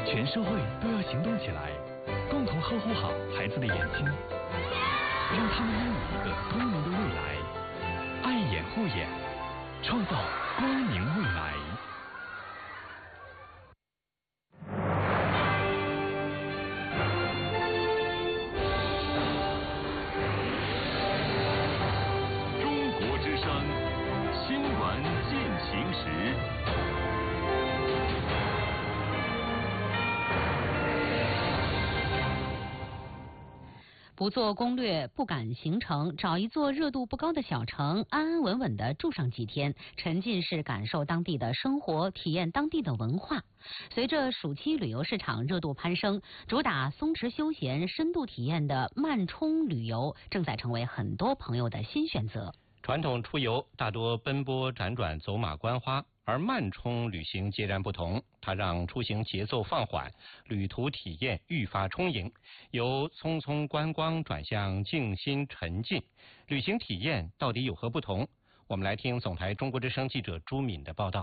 全社会都要行动起来，共同呵护好孩子的眼睛，让他们拥有一个光明的未来。爱眼护眼，创造光明未来。 中国之声新闻进行时。 不做攻略，不赶行程，找一座热度不高的小城，安安稳稳地住上几天，沉浸式感受当地的生活，体验当地的文化。随着暑期旅游市场热度攀升，主打松弛休闲、深度体验的慢冲旅游正在成为很多朋友的新选择。 传统出游大多奔波辗转、走马观花，而慢冲旅行截然不同，它让出行节奏放缓，旅途体验愈发充盈，由匆匆观光转向静心沉浸。旅行体验到底有何不同？我们来听总台中国之声记者朱敏的报道。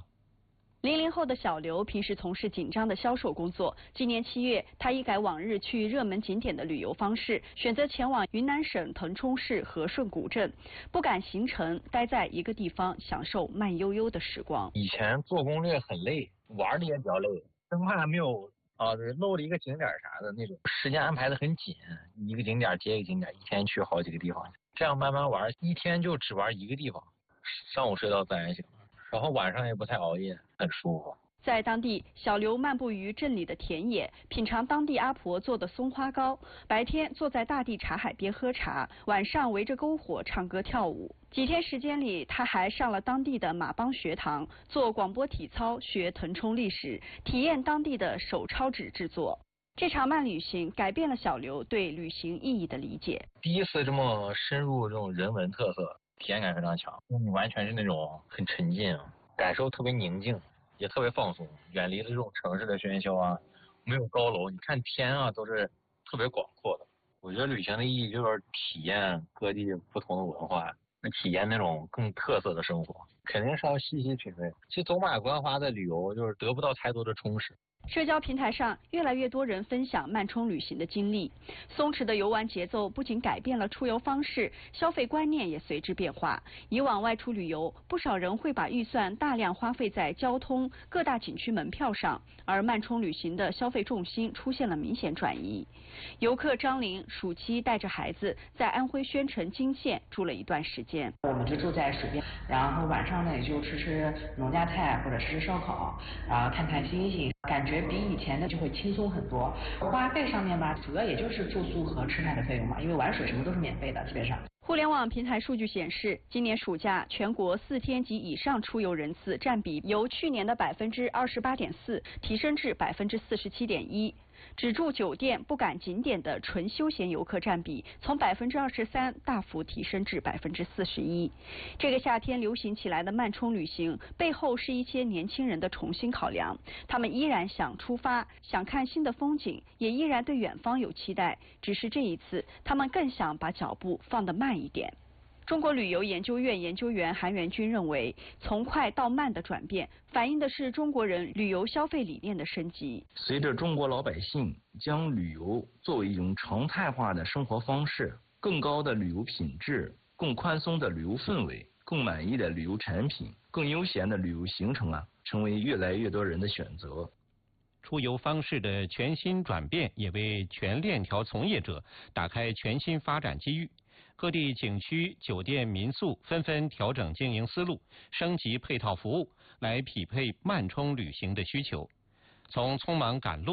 00后的小刘平时从事紧张的销售工作。今年7月，他一改往日去热门景点的旅游方式，选择前往云南省腾冲市和顺古镇，不赶行程，待在一个地方享受慢悠悠的时光。 以前做攻略很累，玩的也比较累，生怕没有漏了一个景点啥的那种，时间安排的很紧，一个景点接一个景点，一天去好几个地方，这样慢慢玩，一天就只玩一个地方，上午睡到自然醒。然后晚上也不太熬夜，很舒服。 在当地，小刘漫步于镇里的田野，品尝当地阿婆做的松花糕。白天坐在大地茶海边喝茶，晚上围着篝火唱歌跳舞。几天时间里，他还上了当地的马帮学堂，做广播体操，学腾冲历史，体验当地的手抄纸制作。这场慢旅行改变了小刘对旅行意义的理解。 第一次这么深入这种人文特色，体验感非常强，完全是那种很沉浸，感受特别宁静，也特别放松，远离了这种城市的喧嚣啊，没有高楼，你看天啊都是特别广阔的。我觉得旅行的意义就是体验各地不同的文化，体验那种更特色的生活，肯定是要细细品味。其实走马观花的旅游就是得不到太多的充实。 社交平台上，越来越多人分享慢冲旅行的经历。松弛的游玩节奏不仅改变了出游方式，消费观念也随之变化。以往外出旅游，不少人会把预算大量花费在交通、各大景区门票上，而慢冲旅行的消费重心出现了明显转移。游客张玲暑期带着孩子在安徽宣城金县住了一段时间。 我们就住在水边，然后晚上呢也就吃吃农家菜或者吃吃烧烤，然后看看星星，感觉比以前的就会轻松很多。花费上面吧，主要也就是住宿和吃饭的费用嘛，因为玩水什么都是免费的，基本上。 互联网平台数据显示，今年暑假全国4天及以上出游人次占比由去年的28.4%提升至47.1%。只住酒店不赶景点的纯休闲游客占比从23%大幅提升至41%。这个夏天流行起来的慢冲旅行背后是一些年轻人的重新考量，他们依然想出发，想看新的风景，也依然对远方有期待，只是这一次他们更想把脚步放得慢一点。中国旅游研究院研究员韩元军认为，从快到慢的转变，反映的是中国人旅游消费理念的升级。 随着中国老百姓将旅游作为一种常态化的生活方式，更高的旅游品质、更宽松的旅游氛围、更满意的旅游产品、更悠闲的旅游行程成为越来越多人的选择。 出游方式的全新转变，也为全链条从业者打开全新发展机遇。各地景区、酒店、民宿纷纷调整经营思路，升级配套服务，来匹配慢冲旅行的需求。从匆忙赶路